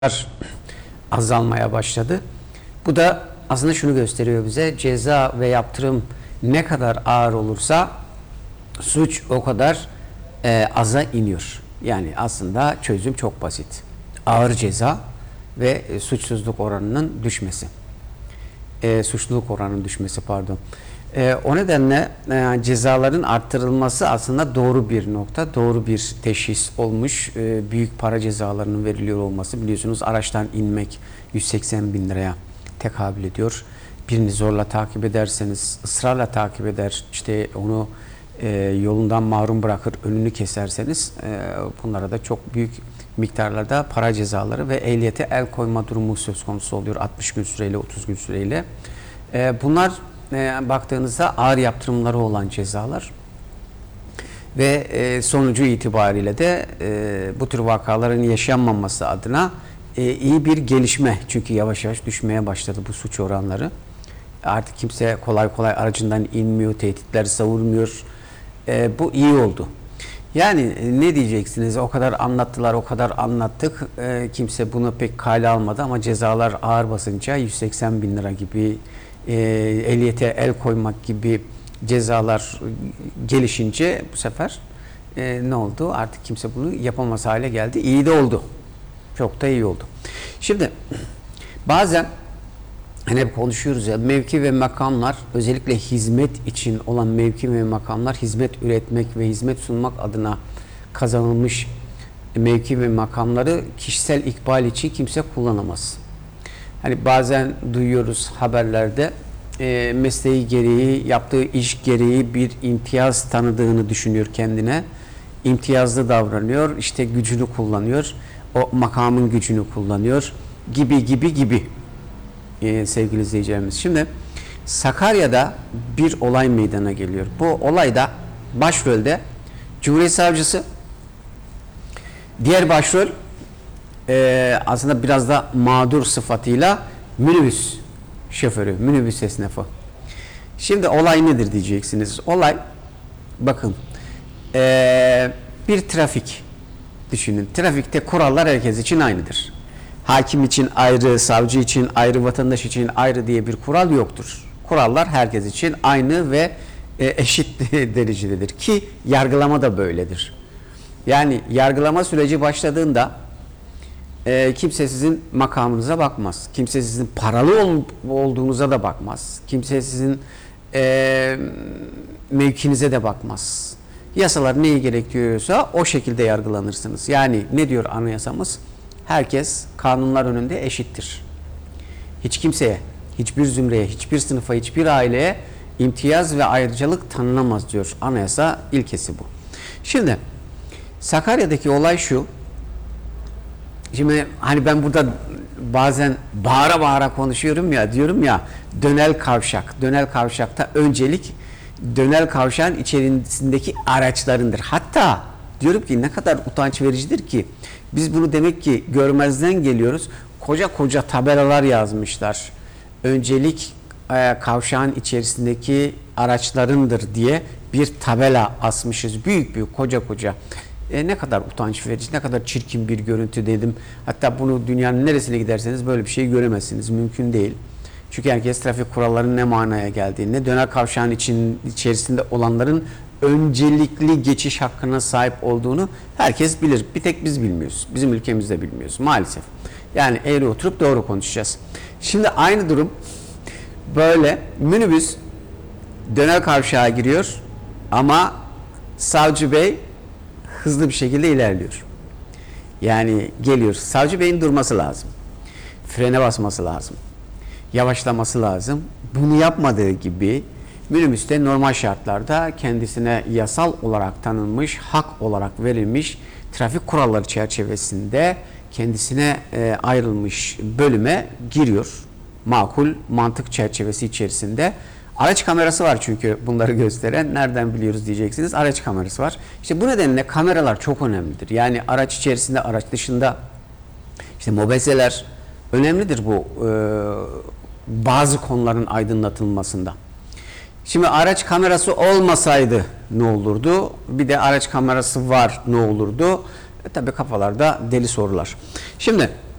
azalmaya başladı. Bu da aslında şunu gösteriyor bize: ceza ve yaptırım ne kadar ağır olursa suç o kadar aza iniyor. Yani aslında çözüm çok basit. Ağır ceza ve suçsuzluk oranının düşmesi. Suçluluk oranının düşmesi, pardon. O nedenle cezaların arttırılması aslında doğru bir nokta, doğru bir teşhis olmuş. Büyük para cezalarının veriliyor olması, biliyorsunuz araçtan inmek 180 bin liraya tekabül ediyor. Birini zorla takip ederseniz, ısrarla takip eder, işte onu yolundan mahrum bırakır, önünü keserseniz bunlara da çok büyük miktarlarda para cezaları ve ehliyete el koyma durumu söz konusu oluyor. 60 gün süreyle, 30 gün süreyle. Bunlar baktığınızda ağır yaptırımları olan cezalar ve sonucu itibariyle de bu tür vakaların yaşanmaması adına iyi bir gelişme. Çünkü yavaş yavaş düşmeye başladı bu suç oranları. Artık kimse kolay kolay aracından inmiyor, tehditler savurmuyor. Bu iyi oldu. Yani ne diyeceksiniz? O kadar anlattılar, o kadar anlattık. Kimse bunu pek kale almadı ama cezalar ağır basınca 180 bin lira gibi, ehliyete el koymak gibi cezalar gelişince bu sefer ne oldu? Artık kimse bunu yapamaz hale geldi. İyi de oldu. Çok da iyi oldu. Şimdi bazen hani hep konuşuyoruz ya, mevki ve makamlar, özellikle hizmet için olan mevki ve makamlar, hizmet üretmek ve hizmet sunmak adına kazanılmış mevki ve makamları kişisel ikbal için kimse kullanamaz. Hani bazen duyuyoruz haberlerde mesleği gereği, yaptığı iş gereği bir imtiyaz tanıdığını düşünüyor kendine. İmtiyazlı davranıyor, işte gücünü kullanıyor, o makamın gücünü kullanıyor gibi. Sevgili izleyicilerimiz. Şimdi Sakarya'da bir olay meydana geliyor. Bu olayda başrolde Cumhuriyet Savcısı, diğer başrol aslında biraz da mağdur sıfatıyla minibüs şoförü, minibüs esnafı. Şimdi olay nedir diyeceksiniz. Olay, bakın, bir trafik düşünün. Trafikte kurallar herkes için aynıdır. Hakim için ayrı, savcı için ayrı, vatandaş için ayrı diye bir kural yoktur. Kurallar herkes için aynı ve eşit derecededir ki yargılama da böyledir. Yani yargılama süreci başladığında kimse sizin makamınıza bakmaz. Kimse sizin paralı olduğunuza da bakmaz. Kimse sizin mevkinize de bakmaz. Yasalar neyi gerektiriyorsa o şekilde yargılanırsınız. Yani ne diyor anayasamız? Herkes kanunlar önünde eşittir. Hiç kimseye, hiçbir zümreye, hiçbir sınıfa, hiçbir aileye imtiyaz ve ayrıcalık tanınamaz diyor. Anayasa ilkesi bu. Şimdi Sakarya'daki olay şu. Şimdi hani ben burada bazen bağıra bağıra konuşuyorum ya, diyorum ya, dönel kavşak. Dönel kavşakta öncelik dönel kavşağın içerisindeki araçlarındır. Hatta diyorum ki ne kadar utanç vericidir ki biz bunu demek ki görmezden geliyoruz. Koca koca tabelalar yazmışlar. Öncelik kavşağın içerisindeki araçlarındır diye bir tabela asmışız. Büyük büyük, koca koca. Ne kadar utanç verici, ne kadar çirkin bir görüntü dedim. Hatta bunu dünyanın neresine giderseniz böyle bir şey göremezsiniz. Mümkün değil. Çünkü herkes trafik kurallarının ne manaya geldiğini, dönel kavşağın içerisinde olanların öncelikli geçiş hakkına sahip olduğunu herkes bilir. Bir tek biz bilmiyoruz. Bizim ülkemizde bilmiyoruz maalesef. Yani eğri oturup doğru konuşacağız. Şimdi aynı durum böyle, minibüs dönel kavşağa giriyor ama savcı bey hızlı bir şekilde ilerliyor. Yani geliyor. Savcı beyin durması lazım. Frene basması lazım. Yavaşlaması lazım. Bunu yapmadığı gibi minibüste normal şartlarda kendisine yasal olarak tanınmış, hak olarak verilmiş trafik kuralları çerçevesinde kendisine ayrılmış bölüme giriyor. Makul mantık çerçevesi içerisinde. Araç kamerası var çünkü bunları gösteren. Nereden biliyoruz diyeceksiniz. Araç kamerası var. İşte bu nedenle kameralar çok önemlidir. Yani araç içerisinde, araç dışında işte mobeseler önemlidir bu bazı konuların aydınlatılmasında. Şimdi araç kamerası olmasaydı ne olurdu? Bir de araç kamerası var, ne olurdu? Tabii kafalarda deli sorular. Şimdi